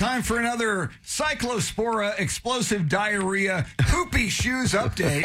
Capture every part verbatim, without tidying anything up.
time for another Cyclospora explosive diarrhea poopy shoes update.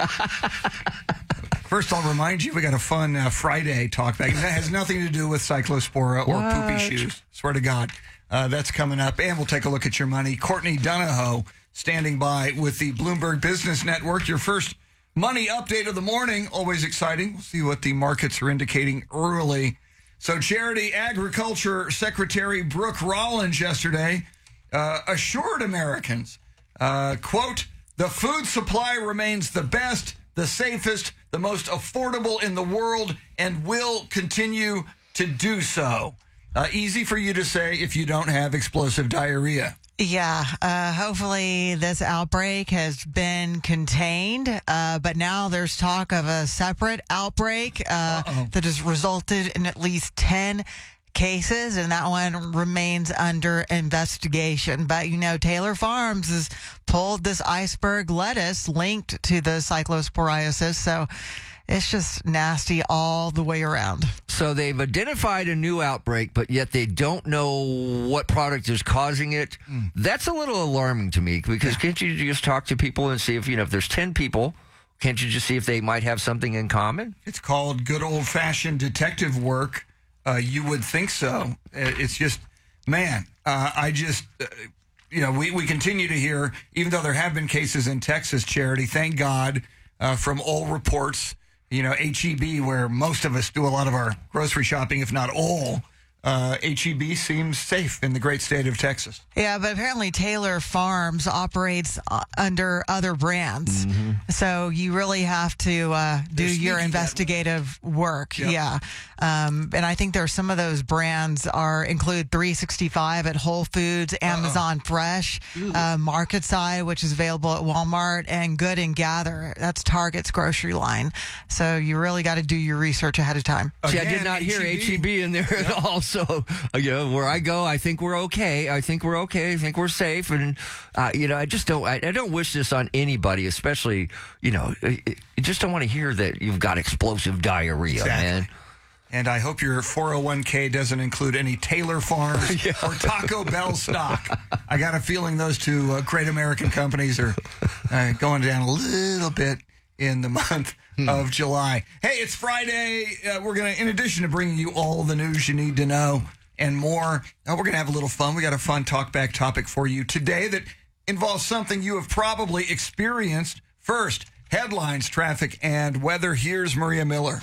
First, I'll remind you, we got a fun uh, Friday talk back. That has nothing to do with Cyclospora or What? poopy shoes. Swear to God. Uh, that's coming up. And we'll take a look at your money. Courtney Donahoe standing by with the Bloomberg Business Network. Your first money update of the morning. Always exciting. We'll see what the markets are indicating early. So Charity Agriculture Secretary Brooke Rollins yesterday uh, assured Americans, uh, quote, the food supply remains the best, the safest, the most affordable in the world, and will continue to do so. Uh, easy for you to say if you don't have explosive diarrhea. Yeah, uh, hopefully this outbreak has been contained, uh, but now there's talk of a separate outbreak uh, that has resulted in at least ten cases, and that one remains under investigation. But, you know, Taylor Farms has pulled this iceberg lettuce linked to the cyclosporiasis, so it's just nasty all the way around. So they've identified a new outbreak, but yet they don't know what product is causing it. Mm. That's a little alarming to me, because yeah. can't you just talk to people and see if, you know, if there's ten people, can't you just see if they might have something in common? It's called good old-fashioned detective work. Uh, you would think so. It's just, man, uh, I just, uh, you know, we, we continue to hear, even though there have been cases in Texas, Charity, thank God, uh, from all reports, you know, H E B, where most of us do a lot of our grocery shopping, if not all, uh, H E B seems safe in the great state of Texas. Yeah, but apparently Taylor Farms operates uh, under other brands. Mm-hmm. So you really have to uh, do your investigative work. Yep. Yeah. Um, and I think there's some of those brands are include three sixty-five at Whole Foods, Amazon Uh-oh. Fresh, uh, Market Side, which is available at Walmart, and Good and Gather. That's Target's grocery line. So you really got to do your research ahead of time. See, I did not hear H E B in there yep. at all. So, you know, where I go, I think we're okay. I think we're okay. I think we're safe. And, uh, you know, I just don't, I, I don't wish this on anybody, especially, you know, you just don't want to hear that you've got explosive diarrhea, exactly. man. And I hope your four oh one k doesn't include any Taylor Farms yeah. or Taco Bell stock. I got a feeling those two uh, great American companies are uh, going down a little bit in the month hmm. of July. Hey, it's Friday. Uh, we're going to, in addition to bringing you all the news you need to know and more, uh, we're going to have a little fun. We got a fun talk-back topic for you today that involves something you have probably experienced. First, headlines, traffic, and weather. Here's Maria Miller.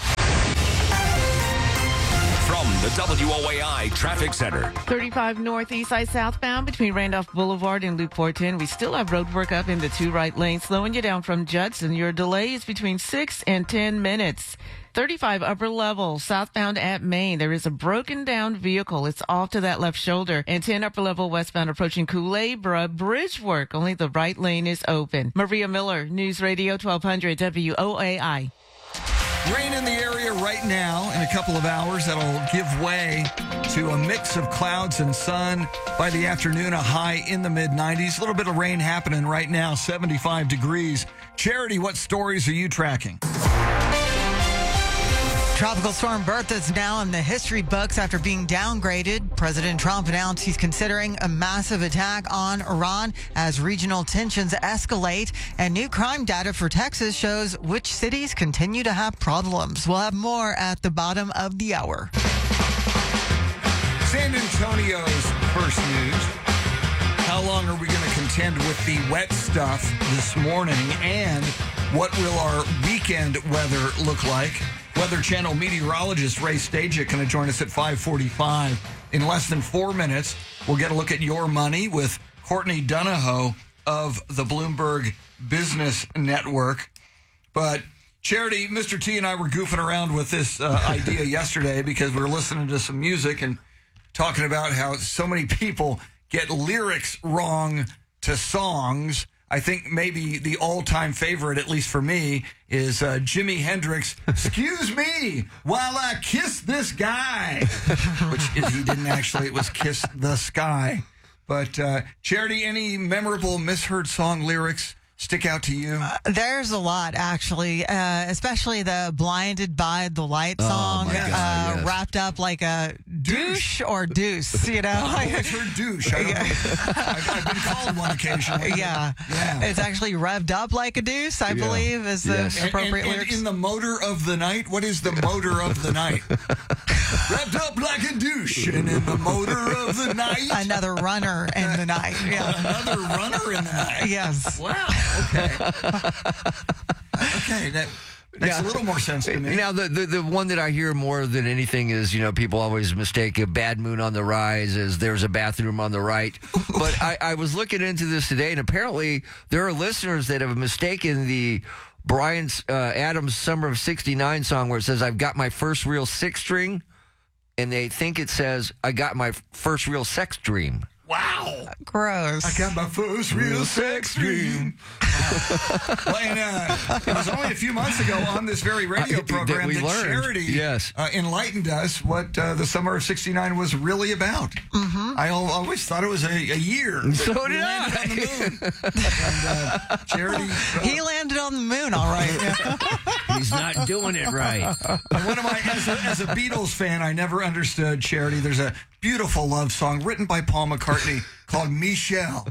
From the W O A I Traffic Center. thirty-five Northeast Side southbound between Randolph Boulevard and Loop four ten. We still have road work up in the two right lanes, slowing you down from Judson. Your delay is between six and ten minutes. thirty-five upper level southbound at Maine. There is a broken down vehicle. It's off to that left shoulder. And ten upper level westbound approaching Culebra. Bridge work. Only the right lane is open. Maria Miller, News Radio twelve hundred W O A I. Rain in the area right now. In a couple of hours, that'll give way to a mix of clouds and sun. By the afternoon, a high in the mid nineties. A little bit of rain happening right now, seventy-five degrees. Charity, what stories are you tracking? Tropical storm Bertha is now in the history books after being downgraded. President Trump announced he's considering a massive attack on Iran as regional tensions escalate. And new crime data for Texas shows which cities continue to have problems. We'll have more at the bottom of the hour. San Antonio's first news. How long are we going to contend with the wet stuff this morning? And what will our weekend weather look like? Weather Channel meteorologist Ray Stajic going to join us at five forty-five. In less than four minutes, we'll get a look at your money with Courtney Donahoe of the Bloomberg Business Network. But, Charity, Mister T and I were goofing around with this uh, idea yesterday because we were listening to some music and talking about how so many people get lyrics wrong to songs. I think maybe the all-time favorite, at least for me, is uh, Jimi Hendrix, "Excuse me while I kiss this guy," which is, he didn't actually, it was "Kiss the Sky." But, uh, Charity, any memorable misheard song lyrics stick out to you? Uh, there's a lot, actually, uh, especially the Blinded by the Light Oh, song, my God, uh, yes. wrapped up like a douche or deuce, you know? I always heard douche. I don't know. I've, I've been called one occasionally. Yeah. Yeah. It's actually revved up like a deuce, I Yeah. believe, is the Yes. And, appropriate and, and lyrics. in the motor of the night, what is the motor of the night? Wrapped up like a douche, and in the motor of the night, Another runner in the night. Yeah. another runner in the night. Yes. Wow. Okay. Okay. That makes a little more sense to me. Now, the, the the one that I hear more than anything is, you know, people always mistake a bad moon on the rise as there's a bathroom on the right. But I, I was looking into this today, and apparently there are listeners that have mistaken the Brian uh, Adams Summer of sixty-nine song where it says, I've got my first real six string, and they think it says, I got my first real sex dream. Wow. Gross. I got my first real sex dream. Well, and, uh, it was only a few months ago on this very radio Uh, that program we that learned. Charity Yes. uh, enlightened us what uh, the summer of sixty-nine was really about. Mm-hmm. I al- always thought it was a, a year. So that did we landed I. on the moon. And uh, Charity, uh, He landed on the moon, all right. He's not doing it right. one of my, as a, as a Beatles fan, I never understood Charity. There's a beautiful love song written by Paul McCartney called Michelle.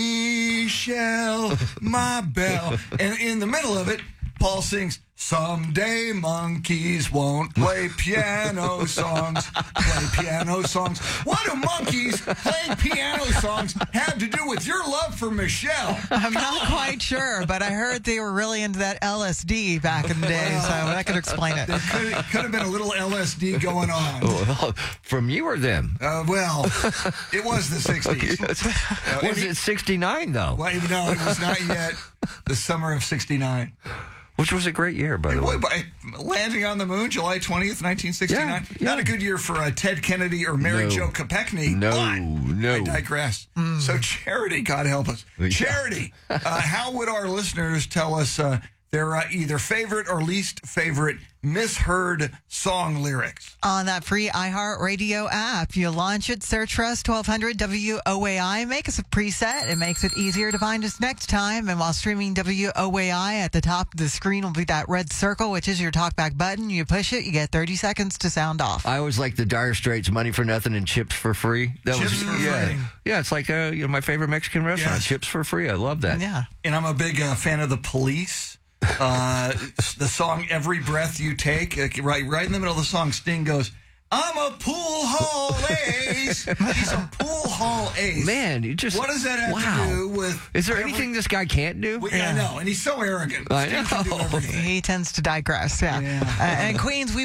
Michelle, my belle. And in the middle of it, Paul sings, someday monkeys won't play piano songs. Play piano songs. What do monkeys playing piano songs have to do with your love for Michelle? I'm not quite sure, but I heard they were really into that L S D back in the day, so that could explain it. There could, could have been a little L S D going on. Well, from you or them? Uh, well, it was the sixties. Uh, Was it sixty-nine, though? Well, no, it was not yet the summer of sixty-nine. Which was a great year, by the way. Boy, by landing on the moon, July twentieth, nineteen sixty-nine. Yeah, yeah. Not a good year for uh, Ted Kennedy or Mary No. Jo Kopechne. No, but no. I digress. So Charity, God help us. Yeah. Charity, uh, how would our listeners tell us uh, their uh, either favorite or least favorite misheard song lyrics? On that free iHeartRadio app, you launch it, search for us, twelve hundred W O A I, make us a preset. It makes it easier to find us next time. And while streaming W O A I, at the top of the screen will be that red circle, which is your talkback button. You push it, you get thirty seconds to sound off. I always like the Dire Straits, Money for Nothing and Chips for Free. That Chips was for yeah, free. yeah. It's like uh, you know, my favorite Mexican restaurant, Yes. Chips for Free. I love that. Yeah. And I'm a big uh, fan of the Police. Uh, the song "Every Breath You Take," uh, right, right in the middle of the song, Sting goes, "I'm a pool hall ace." He's a pool hall ace. Man, you just What does that have wow. to do with? Is there every- anything this guy can't do? Well, yeah, I know, and he's so arrogant. I Sting can do know. everything. He tends to digress, yeah. Yeah. Uh, and Queens, we